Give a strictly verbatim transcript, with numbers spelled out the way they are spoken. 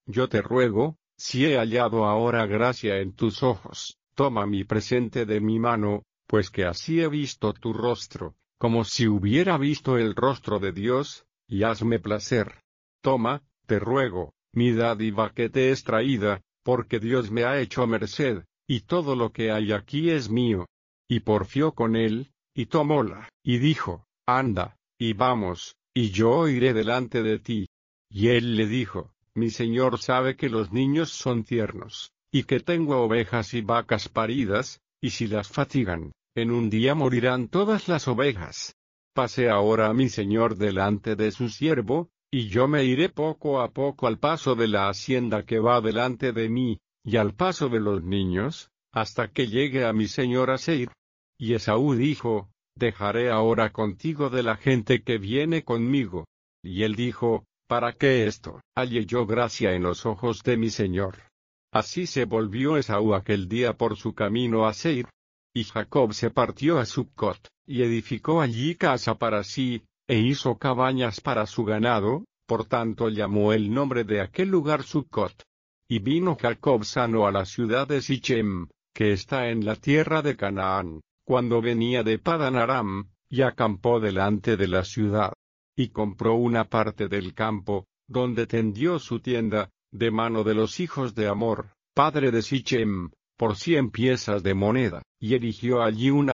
yo te ruego, si he hallado ahora gracia en tus ojos, toma mi presente de mi mano, pues que así he visto tu rostro, como si hubiera visto el rostro de Dios, y hazme placer. Toma, te ruego, mi dádiva que te es traída, porque Dios me ha hecho merced, y todo lo que hay aquí es mío. Y porfió con él, y tomóla, y dijo, anda, y vamos, y yo iré delante de ti. Y él le dijo, mi señor sabe que los niños son tiernos, y que tengo ovejas y vacas paridas, y si las fatigan, en un día morirán todas las ovejas. Pase ahora a mi señor delante de su siervo, y yo me iré poco a poco al paso de la hacienda que va delante de mí, y al paso de los niños, hasta que llegue a mi señor a Seir. Y Esaú dijo, dejaré ahora contigo de la gente que viene conmigo. Y él dijo, ¿para qué esto? Halle yo gracia en los ojos de mi señor. Así se volvió Esaú aquel día por su camino a Seir. Y Jacob se partió a Succot, y edificó allí casa para sí, e hizo cabañas para su ganado, por tanto llamó el nombre de aquel lugar Succot. Y vino Jacob sano a la ciudad de Sichem, que está en la tierra de Canaán, cuando venía de Padan Aram, y acampó delante de la ciudad. Y compró una parte del campo, donde tendió su tienda, de mano de los hijos de Amor, padre de Sichem, por cien piezas de moneda, y erigió allí una